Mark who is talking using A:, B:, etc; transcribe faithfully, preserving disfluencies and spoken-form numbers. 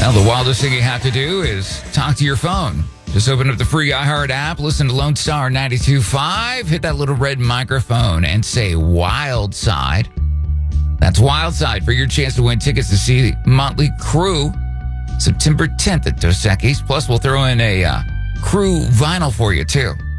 A: Well, the wildest thing you have to do is talk to your phone. Just open up the free iHeart app, listen to Lone Star ninety-two point five, hit that little red microphone, and say Wild Side. That's Wild Side for your chance to win tickets to see Motley Crue September tenth at Dos Equis. Plus, we'll throw in a uh, Crue vinyl for you, too.